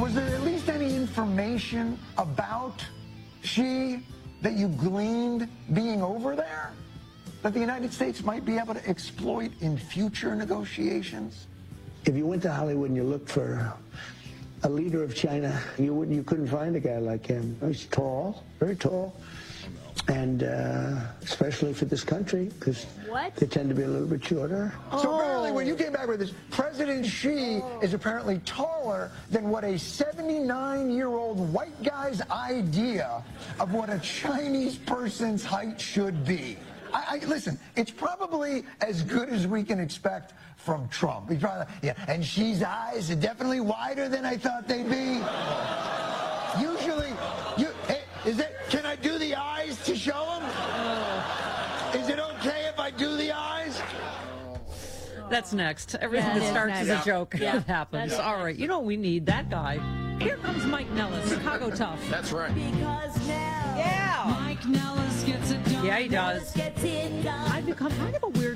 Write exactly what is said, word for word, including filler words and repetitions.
Was there at least any information about Xi that you gleaned being over there that the United States might be able to exploit in future negotiations? If you went to Hollywood and you looked for a leader of China, you wouldn't, you couldn't find a guy like him. He's tall, very tall, and uh, especially for this country, because they tend to be a little bit shorter. So apparently, when you came back with this, President Xi oh. is apparently taller than what a seventy-nine-year-old white guy's idea of what a Chinese person's height should be. I, I, listen, it's probably as good as we can expect from Trump. He's probably, yeah, and Xi's eyes are definitely wider than I thought they'd be. Usually, you, hey, is it? Can I do the eyes to show him? Is it okay if I do the eyes? That's next. Everything yeah, that starts as a joke yeah. happens. All right, you know what we need? That guy. Here comes Mike Nellis, Chicago Tough. That's right. Because now yeah. Mike Nellis gets it done. Yeah, he does. I've become kind of a weird